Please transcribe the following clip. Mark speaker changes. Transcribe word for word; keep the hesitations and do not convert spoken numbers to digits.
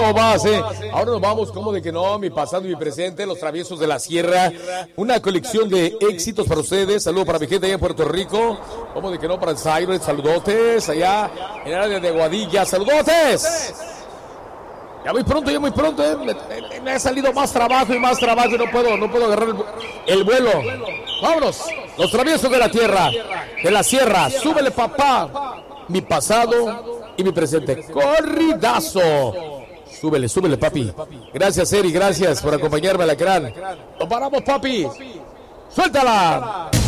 Speaker 1: otro más, ¿eh? Ahora nos vamos, como de que no, mi pasado y mi presente, los traviesos de la sierra. Una colección de éxitos para ustedes. Saludos para mi gente allá en Puerto Rico. Como de que no, para el Cyber, saludotes. Allá en el área de Guadilla, saludotes. Ya muy pronto, ya muy pronto, ¿eh? me, me, me ha salido más trabajo y más trabajo y no puedo, no puedo agarrar el, el vuelo. Vámonos, los traviesos de la tierra, de la sierra. Súbele, papá. Mi pasado y mi presente. Corridazo. Súbele, súbele, papi. Gracias, Eri, gracias por acompañarme a la gran. Nos paramos, papi. Suéltala.